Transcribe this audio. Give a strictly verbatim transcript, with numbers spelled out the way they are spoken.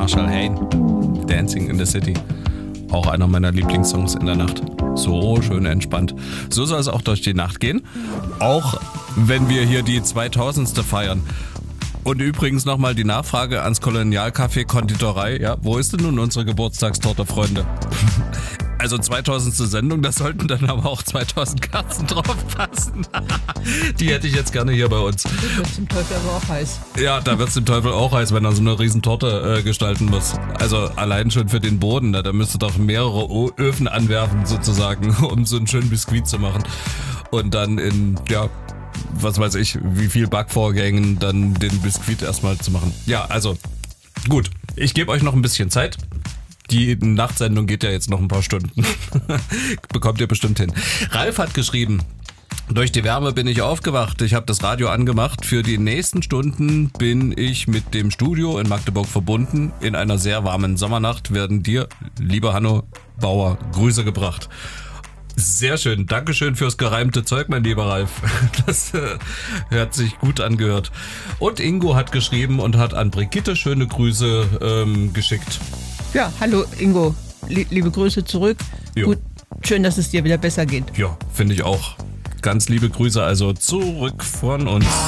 Marshall Hayne, Dancing in the City. Auch einer meiner Lieblingssongs in der Nacht. So schön entspannt. So soll es auch durch die Nacht gehen. Auch wenn wir hier die zweitausendste feiern. Und übrigens nochmal die Nachfrage ans Kolonialcafé Konditorei. Ja, wo ist denn nun unsere Geburtstagstorte, Freunde? Also zweitausendste Sendung, da sollten dann aber auch zweitausend Kerzen drauf passen. Die hätte ich jetzt gerne hier bei uns. Das wird dem Teufel aber auch heiß. Ja, da wird es dem Teufel auch heiß, wenn er so eine riesen Torte äh, gestalten muss. Also allein schon für den Boden, da, da müsste doch mehrere o- Öfen anwerfen sozusagen, um so einen schönen Biskuit zu machen. Und dann in, ja, was weiß ich, wie viel Backvorgängen dann den Biskuit erstmal zu machen. Ja, also gut, ich gebe euch noch ein bisschen Zeit. Die Nachtsendung geht ja jetzt noch ein paar Stunden. Bekommt ihr bestimmt hin. Ralf hat geschrieben, durch die Wärme bin ich aufgewacht. Ich habe das Radio angemacht. Für die nächsten Stunden bin ich mit dem Studio in Magdeburg verbunden. In einer sehr warmen Sommernacht werden dir, lieber Hanno Bauer, Grüße gebracht. Sehr schön. Dankeschön fürs gereimte Zeug, mein lieber Ralf. Das äh, hat sich gut angehört. Und Ingo hat geschrieben und hat an Brigitte schöne Grüße ähm, geschickt. Ja, hallo Ingo. Lie- liebe Grüße zurück. Jo. Gut, schön, dass es dir wieder besser geht. Ja, finde ich auch. Ganz liebe Grüße also zurück von uns.